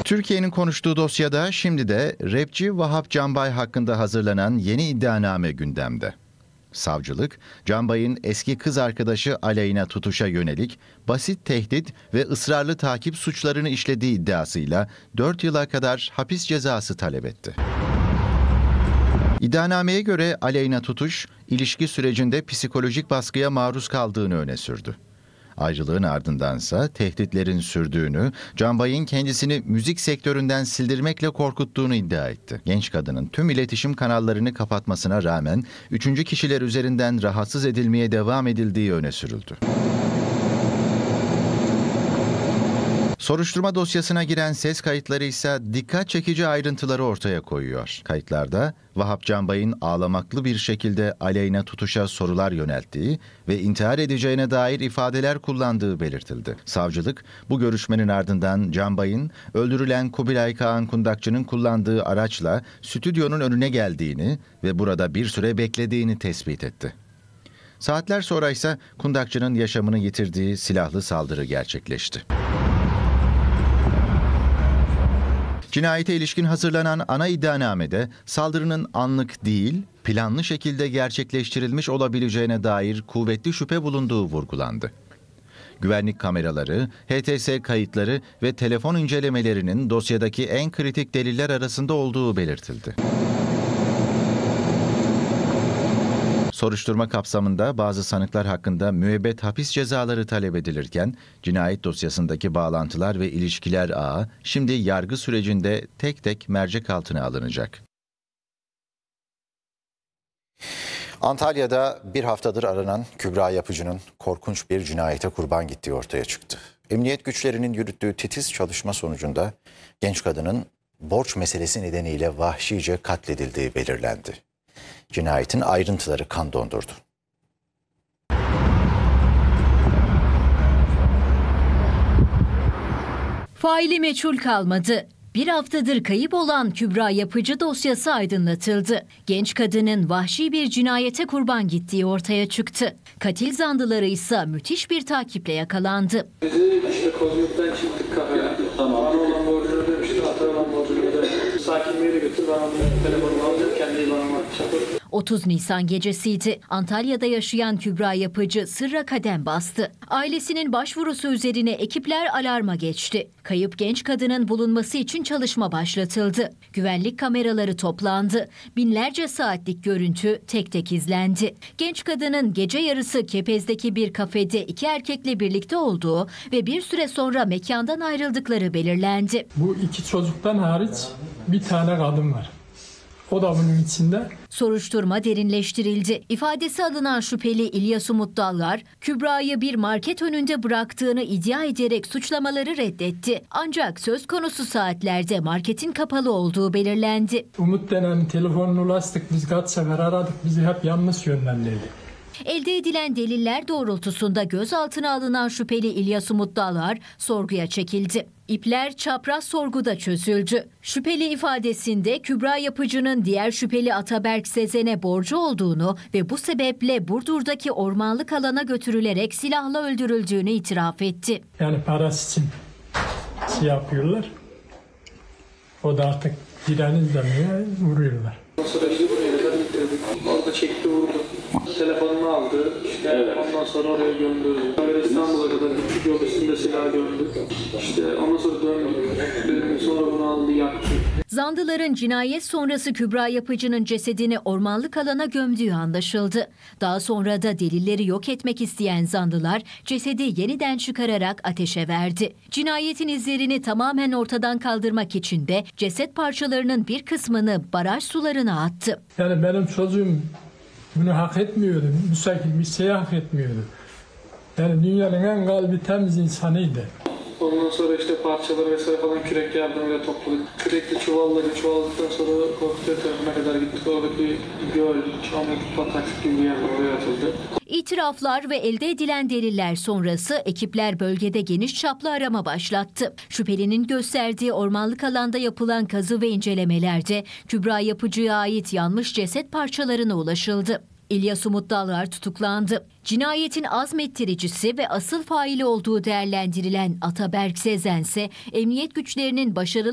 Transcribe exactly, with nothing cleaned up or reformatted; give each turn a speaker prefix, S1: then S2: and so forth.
S1: Türkiye'nin konuştuğu dosyada şimdi de rapçi Vahap Canbay hakkında hazırlanan yeni iddianame gündemde. Savcılık, Canbay'ın eski kız arkadaşı Aleyna Tutuş'a yönelik basit tehdit ve ısrarlı takip suçlarını işlediği iddiasıyla dört yıla kadar hapis cezası talep etti. İddianameye göre Aleyna Tutuş, ilişki sürecinde psikolojik baskıya maruz kaldığını öne sürdü. Ayrılığın ardındansa tehditlerin sürdüğünü, Canbay'ın kendisini müzik sektöründen sildirmekle korkuttuğunu iddia etti. Genç kadının tüm iletişim kanallarını kapatmasına rağmen üçüncü kişiler üzerinden rahatsız edilmeye devam edildiği öne sürüldü. Soruşturma dosyasına giren ses kayıtları ise dikkat çekici ayrıntıları ortaya koyuyor. Kayıtlarda Vahap Canbay'ın ağlamaklı bir şekilde Aleyna Tutuş'a sorular yönelttiği ve intihar edeceğine dair ifadeler kullandığı belirtildi. Savcılık bu görüşmenin ardından Canbay'ın öldürülen Kubilay Kağan Kundakçı'nın kullandığı araçla stüdyonun önüne geldiğini ve burada bir süre beklediğini tespit etti. Saatler sonra ise Kundakçı'nın yaşamını yitirdiği silahlı saldırı gerçekleşti. Cinayete ilişkin hazırlanan ana iddianamede saldırının anlık değil, planlı şekilde gerçekleştirilmiş olabileceğine dair kuvvetli şüphe bulunduğu vurgulandı. Güvenlik kameraları, H T S kayıtları ve telefon incelemelerinin dosyadaki en kritik deliller arasında olduğu belirtildi. Soruşturma kapsamında bazı sanıklar hakkında müebbet hapis cezaları talep edilirken, cinayet dosyasındaki bağlantılar ve ilişkiler ağı şimdi yargı sürecinde tek tek mercek altına alınacak.
S2: Antalya'da bir haftadır aranan Kübra Yapıcı'nın korkunç bir cinayete kurban gittiği ortaya çıktı. Emniyet güçlerinin yürüttüğü titiz çalışma sonucunda genç kadının borç meselesi nedeniyle vahşice katledildiği belirlendi. Cinayetin ayrıntıları kan dondurdu.
S3: Faili meçhul kalmadı. Bir haftadır kayıp olan Kübra Yapıcı dosyası aydınlatıldı. Genç kadının vahşi bir cinayete kurban gittiği ortaya çıktı. Katil zanlıları ise müthiş bir takiple yakalandı.
S4: Bizi işte Kozmik'ten çıktık kafeye. Tamam. Bana olan borcunu ödemişti, ata olan borcunu ödemişti. Sakin bir yere götür, ben onun telefonumu alacağım, kendi bana atacağım.
S3: otuz Nisan gecesiydi. Antalya'da yaşayan Kübra Yapıcı sırra kadem bastı. Ailesinin başvurusu üzerine ekipler alarma geçti. Kayıp genç kadının bulunması için çalışma başlatıldı. Güvenlik kameraları toplandı. Binlerce saatlik görüntü tek tek izlendi. Genç kadının gece yarısı Kepez'deki bir kafede iki erkekle birlikte olduğu ve bir süre sonra mekandan ayrıldıkları belirlendi.
S5: Bu iki çocuktan hariç bir tane kadın var. O da bunun içinde.
S3: Soruşturma derinleştirildi. İfadesi alınan şüpheli İlyas Umut Dallar, Kübra'yı bir market önünde bıraktığını iddia ederek suçlamaları reddetti. Ancak söz konusu saatlerde marketin kapalı olduğu belirlendi.
S5: Umut denen telefonuna ulaştık, biz kaç sefer aradık, bizi hep yanlış yönlendirdi.
S3: Elde edilen deliller doğrultusunda gözaltına alınan şüpheli İlyas Umut Dallar sorguya çekildi. İpler çapraz sorguda çözüldü. Şüpheli ifadesinde Kübra Yapıcı'nın diğer şüpheli Ataberk Sezen'e borcu olduğunu ve bu sebeple Burdur'daki ormanlık alana götürülerek silahla öldürüldüğünü itiraf etti.
S5: Yani parası için şey yapıyorlar. O da artık direnir demiyor, vuruyorlar.
S4: Orada çekti, vurdu. Telefonumu aldı. İşte evet. Ondan sonra oraya gömdü. Böyle İstanbul'a kadar gittik, yol üstünde silah gömdü. İşte ondan sonra döndük. Sonra bunu aldı, yaktı.
S3: Zanlıların cinayet sonrası Kübra Yapıcı'nın cesedini ormanlık alana gömdüğü anlaşıldı. Daha sonra da delilleri yok etmek isteyen zanlılar cesedi yeniden çıkararak ateşe verdi. Cinayetin izlerini tamamen ortadan kaldırmak için de ceset parçalarının bir kısmını baraj sularına attı.
S5: Yani benim çocuğum bunu hak etmiyordu. Bu şekilde bir şey hak etmiyordu. Yani dünyanın en kalbi temiz insanıydı.
S4: Ondan sonra işte parçaları vesaire falan kürek yardımıyla topladık. Kürekli çuvalladık. Çuvalladıktan sonra korkutuyor tarafına kadar gittik. Oradaki göl, çamur, bataklık gibi bir yer oraya atıldı.
S3: İtiraflar ve elde edilen deliller sonrası ekipler bölgede geniş çaplı arama başlattı. Şüphelinin gösterdiği ormanlık alanda yapılan kazı ve incelemelerde Kübra Yapıcı'ya ait yanmış ceset parçalarına ulaşıldı. İlyas Umut Dallar tutuklandı. Cinayetin azmettiricisi ve asıl faili olduğu değerlendirilen Ataberk Sezen ise emniyet güçlerinin başarılı